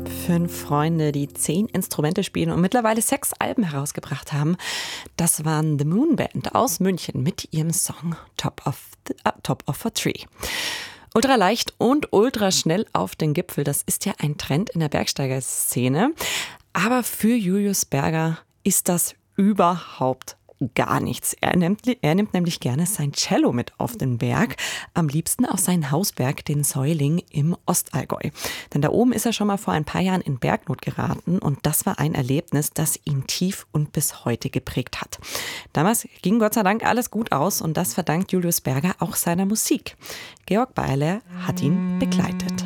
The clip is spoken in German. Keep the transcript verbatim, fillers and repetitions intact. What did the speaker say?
Fünf Freunde, die zehn Instrumente spielen und mittlerweile sechs Alben herausgebracht haben. Das waren The Moon Band aus München mit ihrem Song Top of, the, uh, Top of a Tree. Ultra leicht und ultra schnell auf den Gipfel, das ist ja ein Trend in der Bergsteigerszene. Aber für Julius Berger ist das überhaupt gar nichts. Er nimmt, er nimmt nämlich gerne sein Cello mit auf den Berg. Am liebsten auf seinen Hausberg, den Säuling im Ostallgäu. Denn da oben ist er schon mal vor ein paar Jahren in Bergnot geraten. Und das war ein Erlebnis, das ihn tief und bis heute geprägt hat. Damals ging Gott sei Dank alles gut aus. Und das verdankt Julius Berger auch seiner Musik. Georg Beiler hat ihn begleitet.